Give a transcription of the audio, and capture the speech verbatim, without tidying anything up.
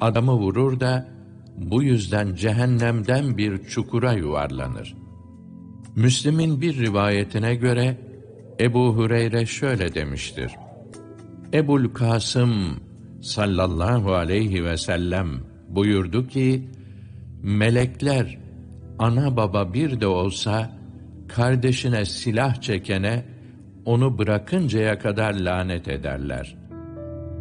adamı vurur da bu yüzden cehennemden bir çukura yuvarlanır. Müslim'in bir rivayetine göre Ebu Hureyre şöyle demiştir: Ebul Kasım sallallahu aleyhi ve sellem buyurdu ki, melekler ana baba bir de olsa kardeşine silah çekene onu bırakıncaya kadar lanet ederler.